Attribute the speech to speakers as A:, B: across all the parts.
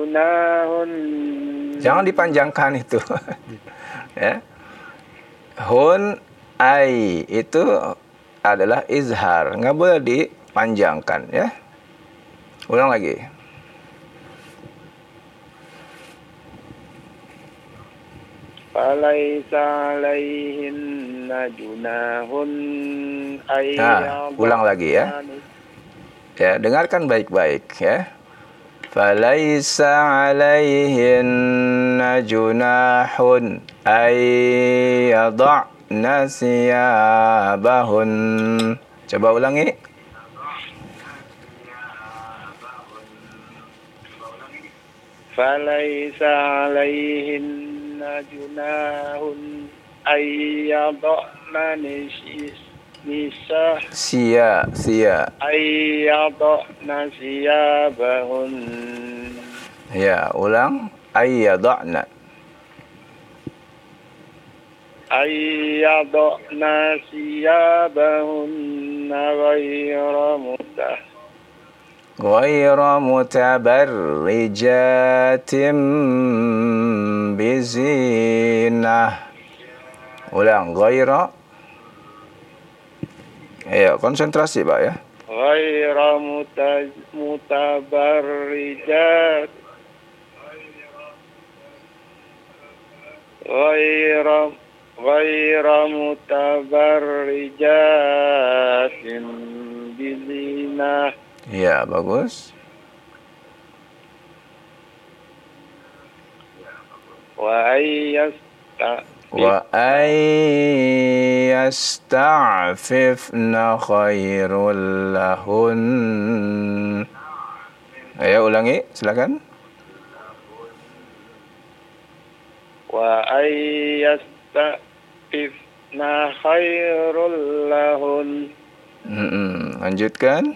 A: junahun.
B: Jangan dipanjangkan itu. Ya. Hun ai itu adalah izhar, nggak boleh dipanjangkan ya. Ulang lagi.
A: Falaisa alaihinna junahun
B: Nah, ulang lagi ya. Ya, dengarkan baik-baik ya. Falaisa alaihinna junahun ayyada'na siyabahun. Coba ulangi.
A: Falaisa alaihinna junahun ayyada'na ayyada'na siyabahun.
B: Ya, ulang. Ayyada'na
A: siyabahunna
B: ghayra mutabarrijatin bizinah. Ulang. Ghayra. Ya, konsentrasi Pak ya.
A: Ghayra mutabarrijat Ghayra mutabarrijatin bizinah.
B: Ya, bagus.
A: Wa
B: ayyasta'fifna khairul lahun. Ayo ulangi, silakan.
A: Wa ayyasta'fifna khairul lahun.
B: Lanjutkan.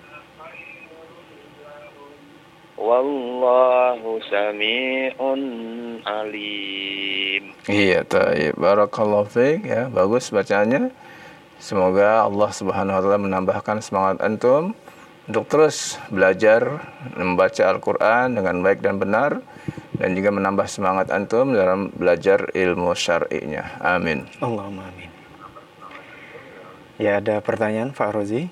A: Wallahu sami'un alim.
B: Iya, taib. Barakallahu fiik ya. Bagus bacaannya. Semoga Allah Subhanahu wa taala menambahkan semangat antum untuk terus belajar membaca Al-Qur'an dengan baik dan benar, dan juga menambah semangat antum dalam belajar ilmu syar'inya. Amin.
C: Allahumma amin. Ya, ada pertanyaan Pak Rozi?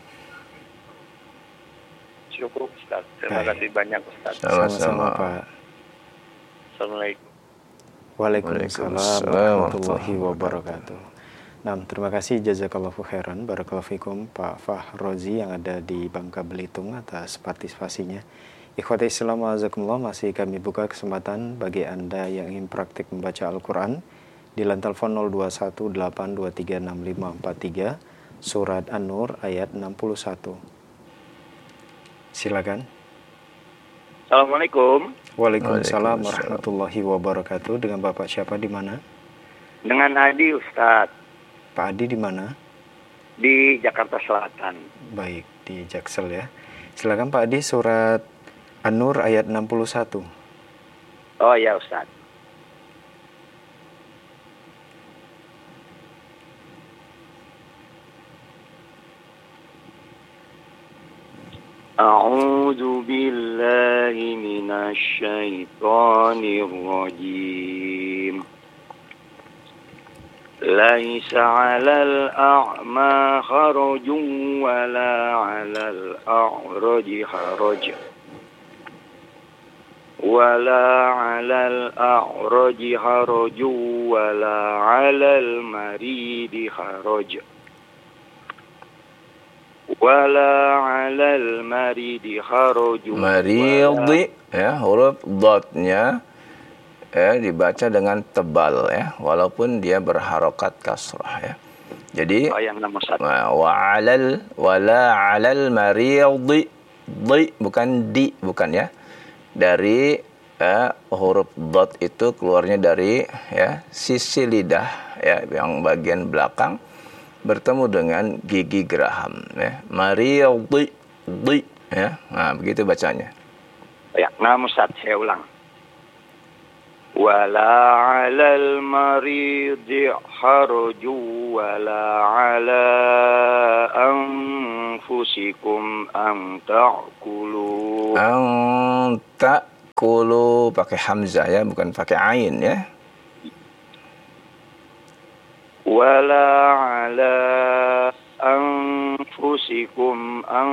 A: Cukup Ustaz. Terima kasih banyak Ustaz.
B: Sama-sama
C: Pak.
A: Assalamualaikum.
C: Waalaikumsalam warahmatullahi wabarakatuh. Nah, terima kasih jazakallahu khairan barakallahu fikum Pak Fahrozi yang ada di Bangka Belitung atas partisipasinya. Ikhwati Islam azakumullah, masih kami buka kesempatan bagi Anda yang ingin praktik membaca Al-Qur'an di line telepon 0218236543 surat An-Nur ayat 61. Silakan.
A: Assalamualaikum.
C: Waalaikumsalam warahmatullahi wabarakatuh. Dengan Bapak siapa di mana?
A: Dengan Adi Ustaz.
C: Pak Adi di mana?
A: Di Jakarta Selatan.
C: Baik, di Jaksel ya. Silakan Pak Adi, surat An-Nur ayat 61.
A: Oh ya Ustaz. A'udzu billahi minasy syaithanir rajim. Laisa 'alal a'ma kharajun wala 'alal a'raji haraj. ولا على الأعرج حرج ولا على المريض حرج ولا على المريض حرج.
B: Maridi ya, huruf dotnya ya dibaca dengan tebal ya, walaupun dia berharokat kasrah ya. Jadi
A: yang nomor 1.
B: wala 'alal maridi, di bukan di, bukan ya. Dari huruf dot itu keluarnya dari ya sisi lidah ya yang bagian belakang bertemu dengan gigi geraham ya. Maridi, di ya. Nah, begitu bacanya.
A: Ya, nomor 1 saya ulang. Wala 'alal maridi harju wala 'ala anfusikum an ta'kulu.
B: ta'kulu pakai hamzah ya, bukan pakai ain ya.
A: Wala ala anfusikum an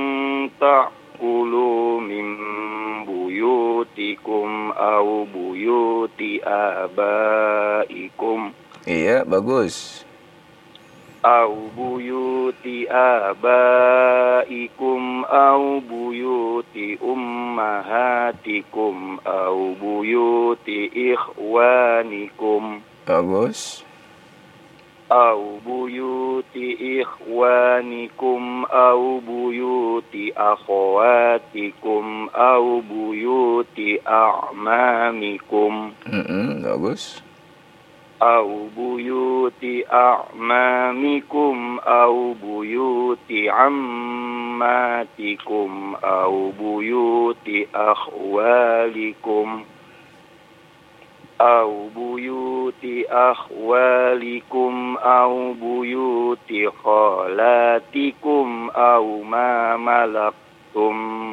A: ta'kulu min buyutikum au buyuti abaikum.
B: Iya, bagus.
A: Au buyuti abaikum au buyuti ummahatikum au buyuti ikhwanikum
B: Bagus.
A: au buyuti ikhwanikum au buyuti akhwatikum au buyuti a'mamikum
B: Bagus.
A: أو بيوت أعمامكم أو بيوت عماتكم أو بيوت أخوالكم أو بيوت أخوالكم أو بيوت خالاتكم أو ما ملكتم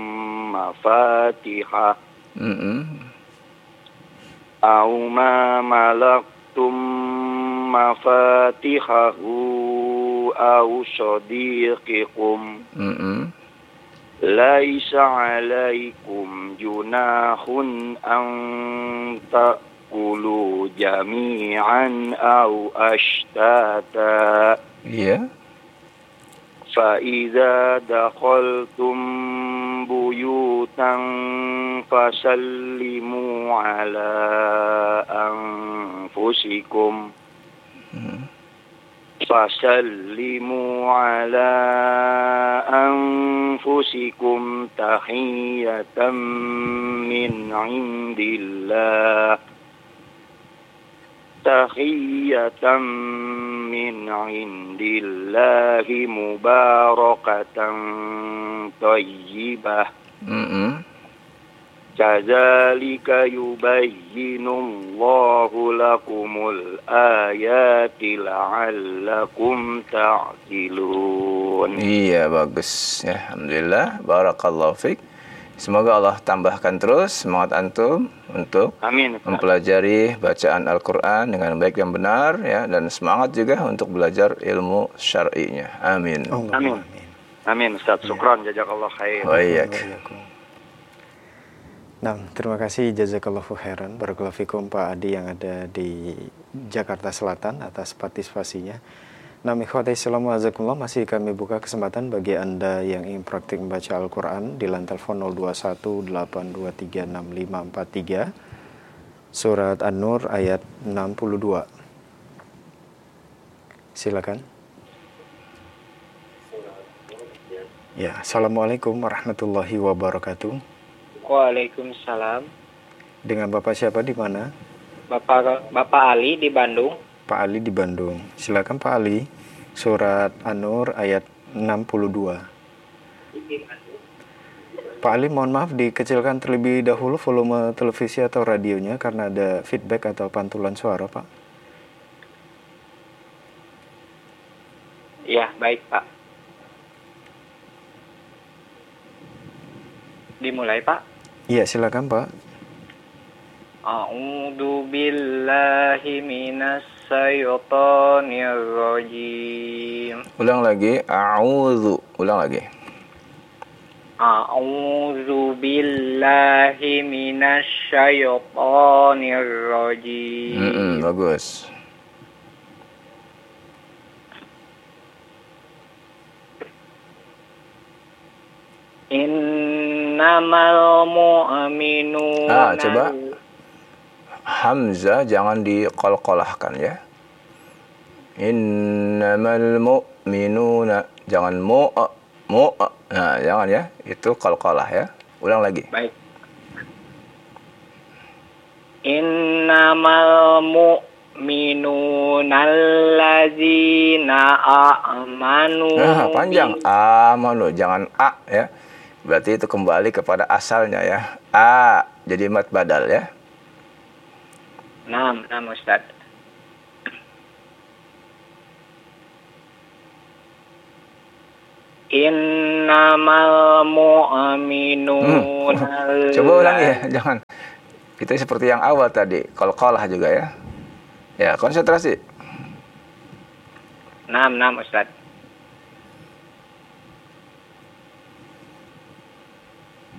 A: مفاتحه أو ما ملكتم مفاتحه أو صديقكم ليس عليكم جناح أن تأكلوا جميعا أو أشتاتا فإذا دخلتم بيوتا فسلموا على أنفسكم تحية من عند الله مباركة طيبة كذلك يبين الله لكم الآيات لعلكم تعقلون.
B: Iya, bagus ya, alhamdulillah, barakallahu fiik. Semoga Allah tambahkan terus semangat antum untuk mempelajari bacaan Al-Quran dengan baik dan benar ya, dan semangat juga untuk belajar ilmu syar'inya. Amin.
A: Amin. Amin Ustaz. Syukran, jazakallah khair.
B: Wa iyyak.
C: Nah, terima kasih jazakallahu khairan. Barakallahu fikum Pak Adi yang ada di Jakarta Selatan atas partisipasinya. Nah, ikhwati Islam masih kami buka kesempatan bagi Anda yang ingin praktik membaca Al-Quran di line telepon 0218236543 surat An-Nur ayat 62. Silakan. Ya, Assalamualaikum warahmatullahi wabarakatuh.
D: Waalaikumsalam.
C: Dengan Bapak siapa di mana?
D: Bapak Ali di Bandung.
C: Pak Ali di Bandung. Silakan Pak Ali. Surat An-Nur ayat 62. Pak Ali, mohon maaf dikecilkan terlebih dahulu volume televisi atau radionya karena ada feedback atau pantulan suara, Pak.
D: Ya, baik, Pak. Dimulai, Pak?
C: Iya, silakan, Pak.
D: A'udzu billahi minas syaitonir rajim.
B: Ulang lagi, a'udzu. Ulang lagi.
D: A'udzu billahi minas syaitonir rajim.
B: Bagus.
D: Innamal mu'minuna.
B: Coba Hamzah jangan diqalqalahkan ya. Innamal mu'minuna, jangan nah, jangan ya, itu qalqalah ya. Ulang lagi.
D: Baik. Innamal mu'minuna allazina amanu.
B: Panjang. Amanu, jangan a ya. Berarti itu kembali kepada asalnya ya. A jadi mad badal ya.
D: Naam Ustaz. Innamal mu'minun.
B: Coba ulang ya, jangan. Itu seperti yang awal tadi, qalqalah juga ya. Ya, konsentrasi.
D: Naam, Ustaz.